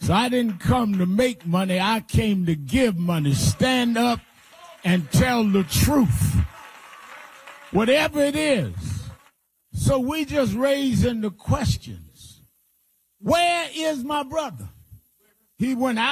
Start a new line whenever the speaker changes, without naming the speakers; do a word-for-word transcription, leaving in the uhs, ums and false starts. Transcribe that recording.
So I didn't come to make money. I came to give money. Stand up and tell the truth, whatever it is. So we just raising the questions. Where is my brother? He went out.